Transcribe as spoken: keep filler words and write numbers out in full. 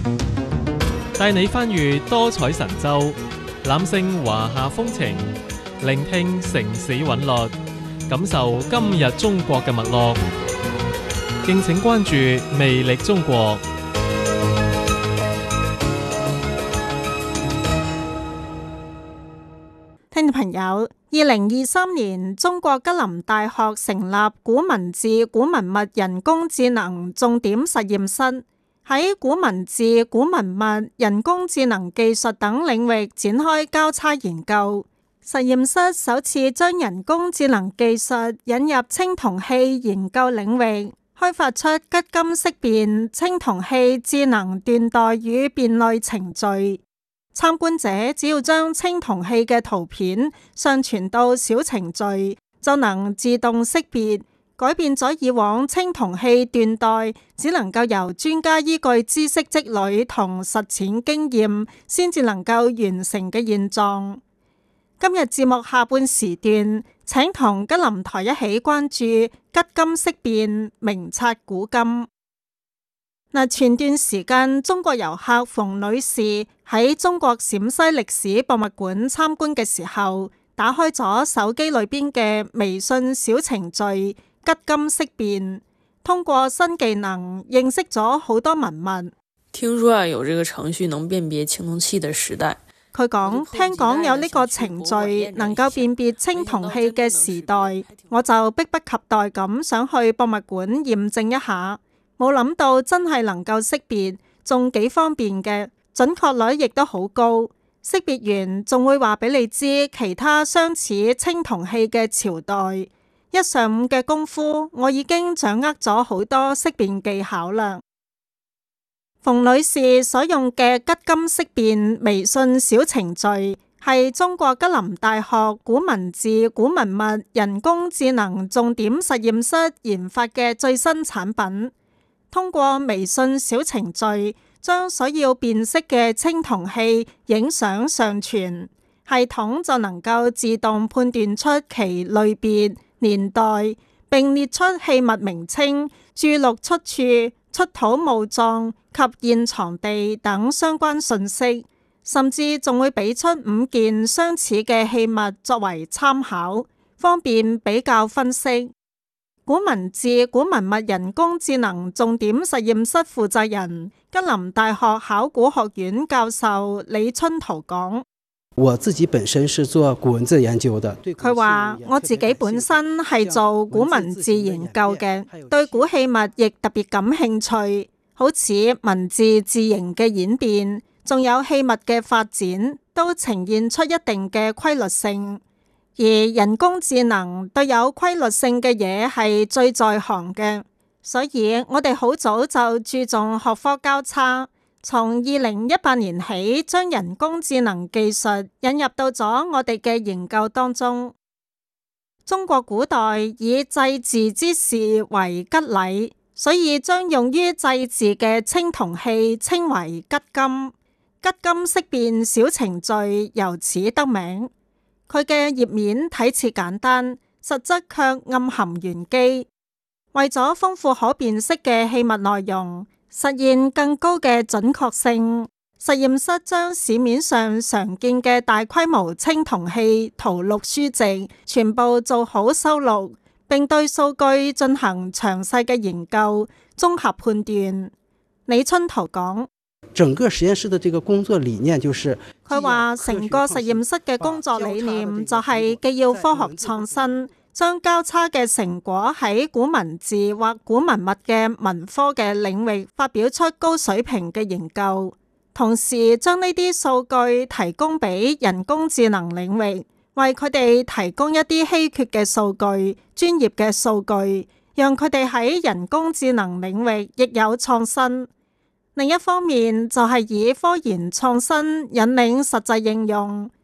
帶你翻閱多彩神州，攬勝華夏風情，聆聽城市韻律，感受今日中國嘅脈絡。敬請關注魅力中國。 聽眾朋友，二零二三年中國吉林大學成立古文字、古文物人工智能重點實驗室，喺古文字、古文物、人工智能技術等領域展開交叉研究。實驗室首次將人工智能技術引入青銅器研究領域，開發出吉金識別青銅器智能斷代與辨類程序。參觀者只要將青銅器嘅圖片上傳到小程序，就能自動識別，改變咗以往青銅器斷代只能夠由專家依據知識積累同實踐經驗先至能夠完成嘅現狀。今日節目下半時段，請同吉林台一起關注吉金識別，明察古今。嗱，前段時間中國遊客馮女士喺中國陝西歷史博物館參觀嘅時候，打開咗手機裏邊嘅微信小程序吉金識別，通過新技能認識咗好多文物。 聽說啊，有這個程序能辨別青銅器的時代。 佢講，聽講有呢個程序能夠辨別青銅器嘅時代，我就迫不及待咁想去博物館驗證一下。冇諗到真係能夠識別，仲幾方便嘅，準確率亦都好高。識別完仲會話俾你知其他相似青銅器嘅朝代。一上午嘅功夫，我已經掌握咗好多識別技巧啦。馮女士所用嘅吉金識別微信小程序係中國吉林大學古文字、古文物人工智能重點實驗室研發嘅最新產品。通過微信小程序，將所要辨識嘅青銅器影相上傳，系統就能夠自動判斷出其類別、年代，並列出器物名稱、注錄出處、出土墓葬及現藏地等相關信息，甚至仲會俾出五件相似嘅器物作為參考，方便比較分析。古文字、古文物人工智能重點實驗室負責人、吉林大學考古學院教授李春濤講： 我自己本身是做古文字研究的。 佢話我自己本身係做古文字研究嘅，對古器物亦特別感興趣，好似文字字形嘅演變，仲有器物嘅發展，都呈現出一定嘅規律性。而人工智能對有規律性嘅嘢係最在行嘅，所以我哋好早就注重學科交叉，從二零一八年起將人工智能技術引入到咗我哋嘅研究當中。中國古代以祭祀之事為吉禮，所以將用於祭祀嘅青銅器稱為吉金。吉金識別小程序由此得名。佢嘅頁面睇似簡單，實質卻暗含玄機。為咗豐富可辨識嘅器物內容，實現更高嘅準確性，實驗室將市面上常見嘅大規模青銅器圖錄書籍全部做好收錄，並對數據進行詳細嘅研究、綜合判斷。李春濤講： 整個實驗室的這個工作理念就是， 佢話成個實驗室嘅工作理念就係既要科學創新，將交叉嘅成果喺古文字或古文物嘅文科嘅領域發表出高水平嘅研究，同時將呢啲數據提供俾人工智能領域，為佢哋提供一啲稀缺嘅數據、專業嘅數據，讓佢哋喺人工智能領域亦有創新。另一方面就係以科研創新引領實際應用，